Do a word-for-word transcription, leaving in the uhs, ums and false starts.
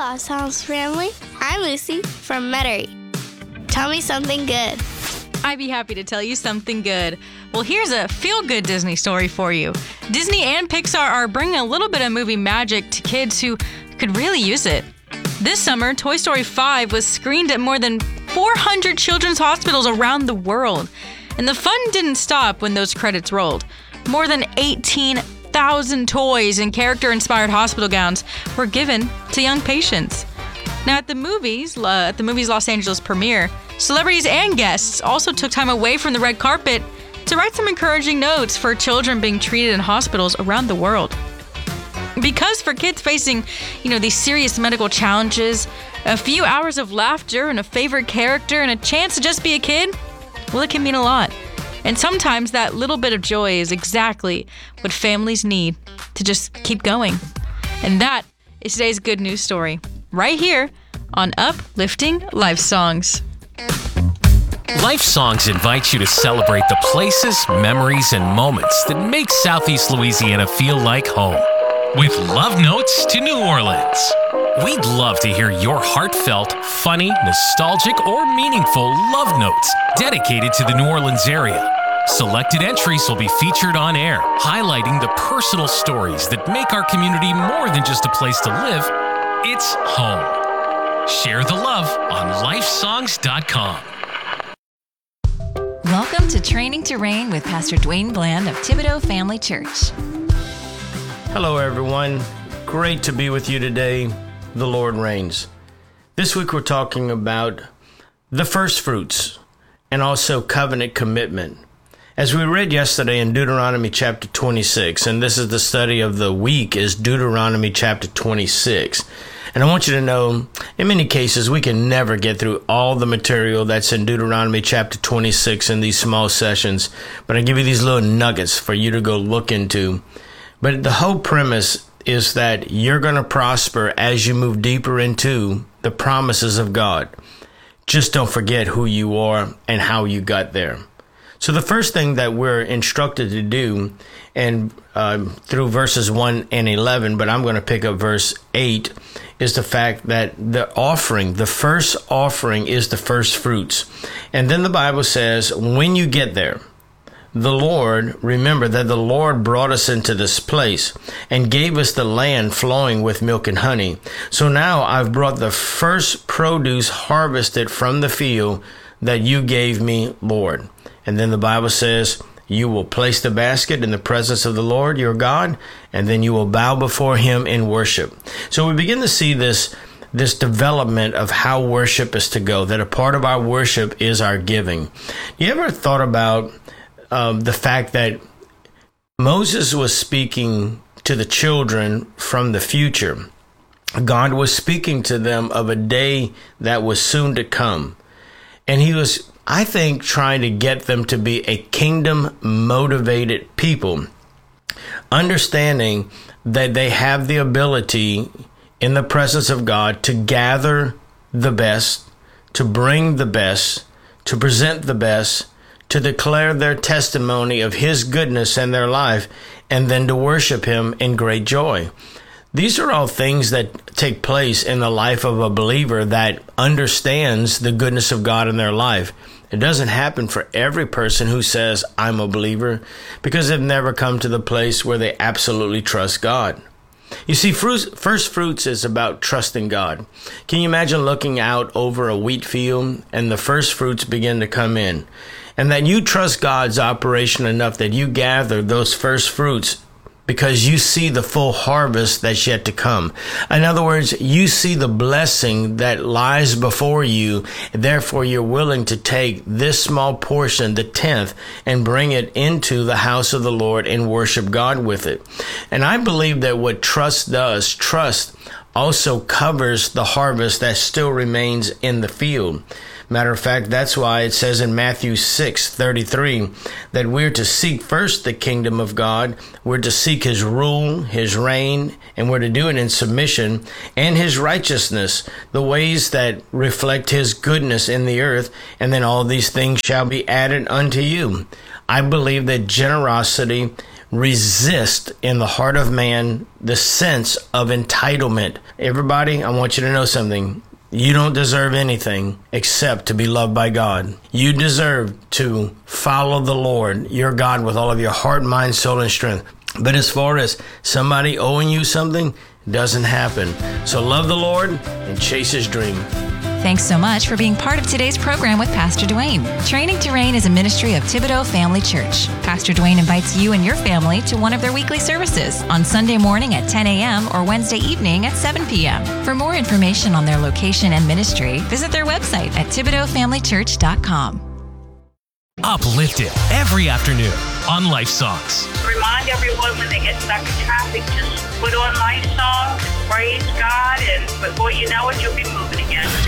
Aw Sounds family. I'm Lucy from Metairie. Tell me something good. I'd be happy to tell you something good. Well, here's a feel-good Disney story for you. Disney and Pixar are bringing a little bit of movie magic to kids who could really use it. This summer, Toy Story five was screened at more than four hundred children's hospitals around the world. And the fun didn't stop when those credits rolled. More than eighteen thousand toys and character-inspired hospital gowns were given to young patients. Now, at the movies, uh, at the movie's Los Angeles premiere, celebrities and guests also took time away from the red carpet to write some encouraging notes for children being treated in hospitals around the world. Because for kids facing, you know, these serious medical challenges, a few hours of laughter and a favorite character and a chance to just be a kid, well, it can mean a lot. And sometimes that little bit of joy is exactly what families need to just keep going. And that is today's good news story, right here on Uplifting Life Songs. Life Songs invites you to celebrate the places, memories, and moments that make Southeast Louisiana feel like home. With love notes to New Orleans. We'd love to hear your heartfelt, funny, nostalgic, or meaningful love notes dedicated to the New Orleans area. Selected entries will be featured on air, highlighting the personal stories that make our community more than just a place to live. It's home. Share the love on life songs dot com. Welcome to Training to Reign with Pastor Dwayne Bland of Thibodaux Family Church. Hello, everyone. Great to be with you today. The Lord reigns. This week we're talking about the first fruits and also covenant commitment. As we read yesterday in Deuteronomy chapter twenty-six, and this is the study of the week, is Deuteronomy chapter twenty-six. And I want you to know, in many cases, we can never get through all the material that's in Deuteronomy chapter twenty-six in these small sessions, but I give you these little nuggets for you to go look into. But the whole premise is that you're going to prosper as you move deeper into the promises of God. Just don't forget who you are and how you got there. So the first thing that we're instructed to do, and uh, through verses one and eleven, but I'm going to pick up verse eight, is the fact that the offering, the first offering is the first fruits. And then the Bible says, when you get there, the Lord, remember that the Lord brought us into this place and gave us the land flowing with milk and honey. So now I've brought the first produce harvested from the field that you gave me, Lord. And then the Bible says, you will place the basket in the presence of the Lord your God, and then you will bow before him in worship. So we begin to see this, this development of how worship is to go, that a part of our worship is our giving. You ever thought about um, the fact that Moses was speaking to the children from the future? God was speaking to them of a day that was soon to come. And he was, I think, trying to get them to be a kingdom-motivated people, understanding that they have the ability in the presence of God to gather the best, to bring the best, to present the best, to declare their testimony of his goodness in their life, and then to worship him in great joy. These are all things that take place in the life of a believer that understands the goodness of God in their life. It doesn't happen for every person who says, I'm a believer, because they've never come to the place where they absolutely trust God. You see, fruits, first fruits is about trusting God. Can you imagine looking out over a wheat field and the first fruits begin to come in, and that you trust God's operation enough that you gather those first fruits because you see the full harvest that's yet to come. In other words, you see the blessing that lies before you. Therefore, you're willing to take this small portion, the tenth, and bring it into the house of the Lord and worship God with it. And I believe that what trust does, trust also covers the harvest that still remains in the field. Matter of fact, that's why it says in Matthew six thirty-three that we're to seek first the kingdom of God, we're to seek his rule, his reign, and we're to do it in submission, and his righteousness, the ways that reflect his goodness in the earth, and then all these things shall be added unto you. I believe that generosity resist in the heart of man the sense of entitlement. Everybody, I want you to know something. You don't deserve anything except to be loved by God. You deserve to follow the Lord, your God, with all of your heart, mind, soul, and strength. But as far as somebody owing you something, it doesn't happen. So love the Lord and chase his dream. Thanks so much for being part of today's program with Pastor Dwayne. Training to Reign is a ministry of Thibodaux Family Church. Pastor Dwayne invites you and your family to one of their weekly services on Sunday morning at ten a.m. or Wednesday evening at seven p.m. For more information on their location and ministry, visit their website at thibodaux family church dot com. Uplifted every afternoon on Life Songs. Remind everyone when they get stuck in traffic, just put on Life Songs, praise God, and before you know it, you'll be moving again.